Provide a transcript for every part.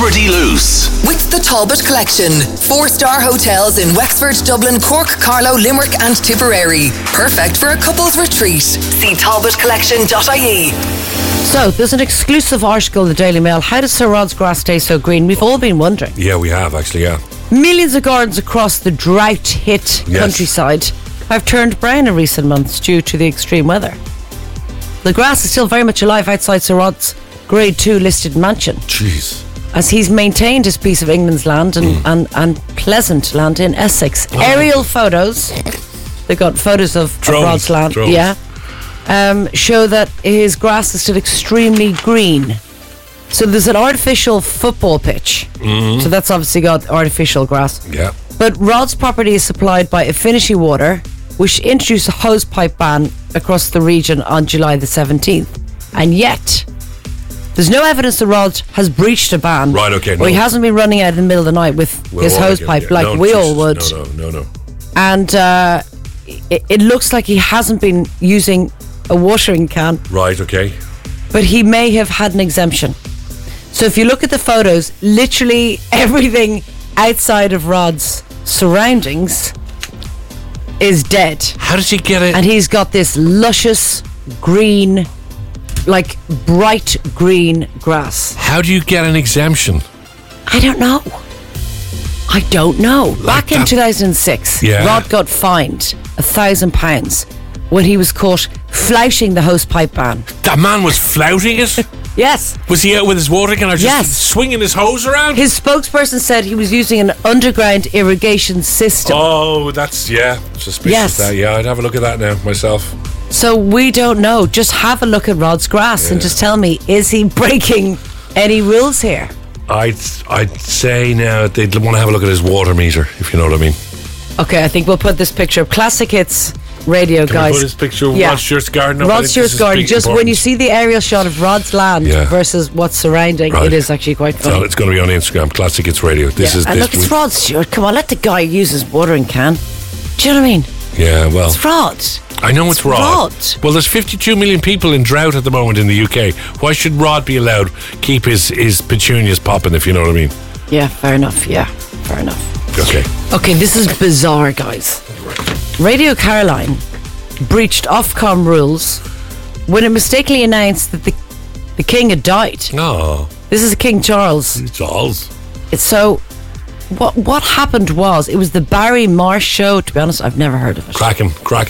Liberty Loose. With the Talbot Collection. 4-star hotels in Wexford, Dublin, Cork, Carlow, Limerick and Tipperary. Perfect for a couple's retreat. See talbotcollection.ie. So, there's an exclusive article in the Daily Mail. How does Sir Rod's grass stay so green? We've all been wondering. Yeah, we have actually, yeah. Millions of gardens across the drought-hit countryside have turned brown in recent months due to the extreme weather. The grass is still very much alive outside Sir Rod's Grade 2 listed mansion. Jeez. As he's maintained his piece of England's land and pleasant land in Essex. Aerial photos, they've got photos of Rod's land, show that his grass is still extremely green. So there's an artificial football pitch. So that's obviously got artificial grass. Yeah. But Rod's property is supplied by Affinity Water, which introduced a hosepipe ban across the region on July the 17th. And yet, there's no evidence that Rod has breached a ban. Right, okay. Or he hasn't been running out in the middle of the night with his hosepipe like we all would. No. And it looks like he hasn't been using a watering can. Right, okay. But he may have had an exemption. So if you look at the photos, literally everything outside of Rod's surroundings is dead. How did he get it? And he's got this luscious green, like bright green grass. How do you get an exemption? I don't know. Back in 2006, Rod got fined £1,000 when he was caught flouting the hosepipe ban. That man was flouting it? Yes. Was he out with his water can or just swinging his hose around? His spokesperson said he was using an underground irrigation system. Oh, that's, suspicious. Yes. I'd have a look at that now myself. So we don't know. Just have a look at Rod's grass and just tell me, is he breaking any rules here? I'd say now they'd want to have a look at his water meter, if you know what I mean. Okay, I think we'll put this picture up. Classic Hits Radio, Can guys. we put his picture of Rod Stewart's garden up? Rod Stewart's garden. Just when you see the aerial shot of Rod's land versus what's surrounding, it is actually quite funny. So it's going to be on Instagram. Classic Hits Radio. It's Rod Stewart. Come on, let the guy use his watering can. Do you know what I mean? Yeah, well, it's Rod. I know it's Rod. Well, there's 52 million people in drought at the moment in the UK. Why should Rod be allowed keep his petunias popping, if you know what I mean? Yeah, fair enough. Okay, this is bizarre, guys. Radio Caroline breached Ofcom rules when it mistakenly announced that the king had died. Oh. This is King Charles. So what happened was, it was the Barry Marsh show. To be honest, I've never heard of it. Cracking.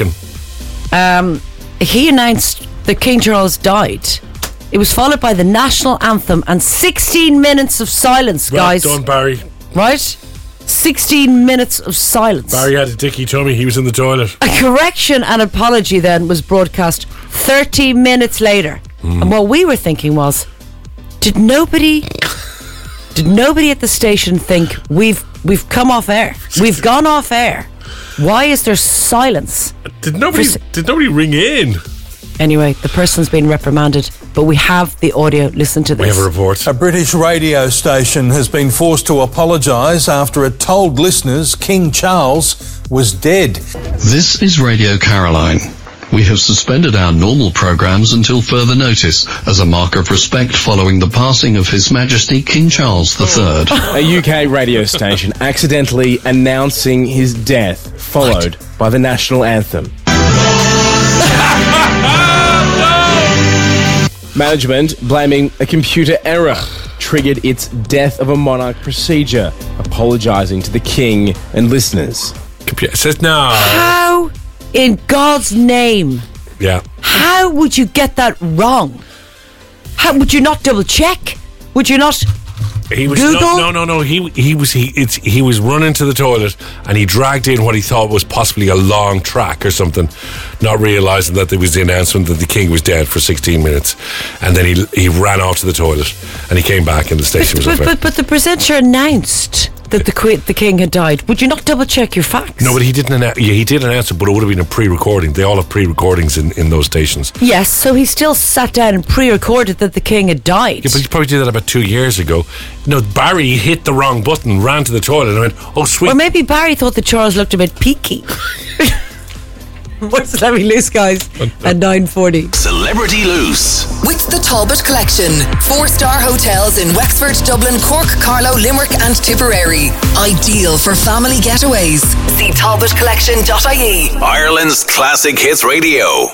He announced that King Charles died. It was followed by the national anthem and 16 minutes of silence, guys. Well done, Barry. Right? 16 minutes of silence. Barry had a dicky tummy. He was in the toilet. A correction and apology then was broadcast 30 minutes later. And what we were thinking was, did nobody at the station think we've come off air? We've gone off air. Why is there silence? Did nobody ring in? Anyway, the person's been reprimanded, but we have the audio. Listen to this. We have a report. A British radio station has been forced to apologise after it told listeners King Charles was dead. This is Radio Caroline. We have suspended our normal programmes until further notice as a mark of respect following the passing of His Majesty King Charles III. A UK radio station accidentally announcing his death, followed by the national anthem. Management blaming a computer error triggered its death of a monarch procedure, apologising to the king and listeners. Computer says no. How in God's name? Yeah. How would you get that wrong? How would you not double check? Would you not He was Google? No. He was running to the toilet and he dragged in what he thought was possibly a long track or something, not realising that there was the announcement that the king was dead for 16 minutes, and then he ran off to the toilet and he came back and the station was off. But the presenter announced that the king had died. Would you not double check your facts? No, but he didn't announce. Yeah, he did announce it, but it would have been a pre-recording. They all have pre-recordings in those stations. Yes, so he still sat down and pre-recorded that the king had died. Yeah, but he probably did that about 2 years ago. No, Barry hit the wrong button, ran to the toilet and went, oh, sweet. Or maybe Barry thought that Charles looked a bit peaky. What's Let Me Loose, guys, at 9:40. Celebrity Loose. With the Talbot Collection. 4-star hotels in Wexford, Dublin, Cork, Carlow, Limerick and Tipperary. Ideal for family getaways. See talbotcollection.ie. Ireland's Classic Hits Radio.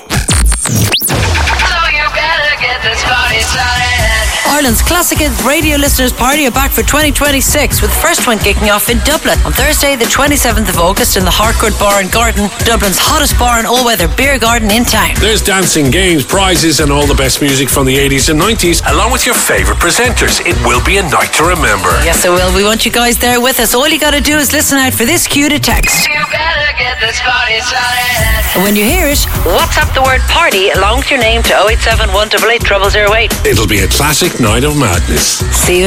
Ireland's Classic Hits Radio listeners' party are back for 2026, with the first one kicking off in Dublin on Thursday the 27th of August in the Harcourt Bar and Garden, Dublin's hottest bar and all-weather beer garden in town. There's dancing, games, prizes and all the best music from the 80s and 90s, along with your favourite presenters. It will be a night to remember. Yes, it will. We want you guys there with us. All you got to do is listen out for this cue to text. You better get this party started. And when you hear it, WhatsApp the word party along with your name to 087 188 0008. It'll be a classic night of madness. See you